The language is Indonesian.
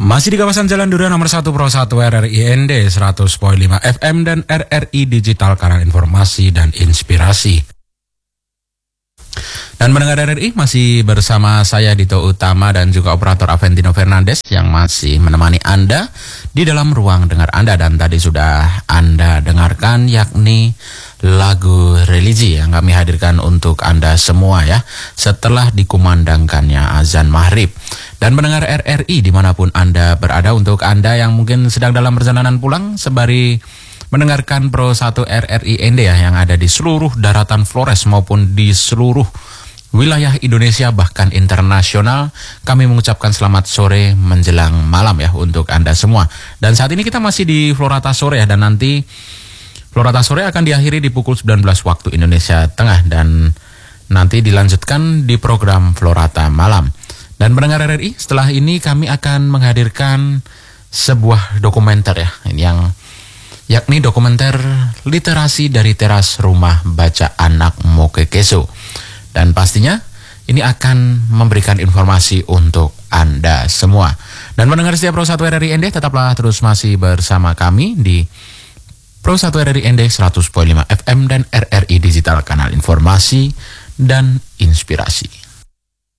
Masih di kawasan Jalan Durian nomor 1 Pro 1 RRI ND 100.5 FM dan RRI Digital, kanal informasi dan inspirasi. Dan mendengar RRI masih bersama saya Dito Utama dan juga operator Aventino Fernandes yang masih menemani Anda di dalam ruang dengar Anda. Dan tadi sudah Anda dengarkan yakni lagu religi yang kami hadirkan untuk Anda semua ya, setelah dikumandangkannya azan maghrib. Dan mendengar RRI dimanapun Anda berada, untuk Anda yang mungkin sedang dalam perjalanan pulang sembari mendengarkan Pro 1 RRI ND ya, yang ada di seluruh daratan Flores maupun di seluruh wilayah Indonesia bahkan internasional, kami mengucapkan selamat sore menjelang malam ya untuk Anda semua. Dan saat ini kita masih di Florata Sore ya, dan nanti Florata Sore akan diakhiri di pukul 19 waktu Indonesia Tengah dan nanti dilanjutkan di program Florata Malam. Dan pendengar RRI, setelah ini kami akan menghadirkan sebuah dokumenter ya, yakni dokumenter literasi dari teras rumah baca anak Mokekeso. Dan pastinya ini akan memberikan informasi untuk Anda semua. Dan pendengar setiap Pro 1 RRI ND, tetaplah terus masih bersama kami di Pro 1 RRI ND 100.5 FM dan RRI Digital, kanal informasi dan inspirasi.